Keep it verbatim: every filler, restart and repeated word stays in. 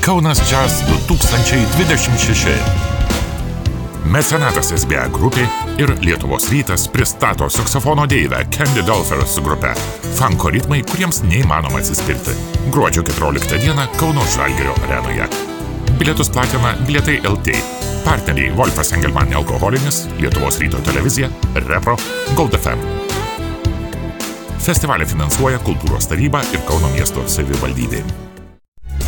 Kaunas Jazz du tūkstančiai dvidešimt šeši. Mecenatas S B A grupė ir Lietuvos rytas pristato saksofono deivę Candy Dulfer su grupe. Funko ritmai, kuriems neįmanoma atsispirti. Gruodžio keturioliktą dieną Kauno Žalgirio arenoje. Bilietus platina Bilietai L T. Partneriai Wolfas Engelman Alkoholinis, Lietuvos ryto televizija, Repro, Gold F M. Festivalį finansuoja Kultūros taryba ir Kauno miesto savivaldybė.